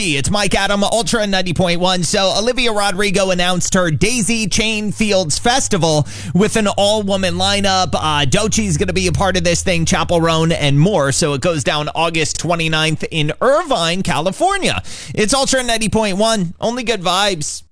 It's Mike Adam, Ultra 90.1. So Olivia Rodrigo announced her Daisy Chain Fields Festival with an all-woman lineup. Doechie's going to be a part of this thing, Chapel Roan, and more. So it goes down August 29th in Irvine, California. It's Ultra 90.1. Only good vibes.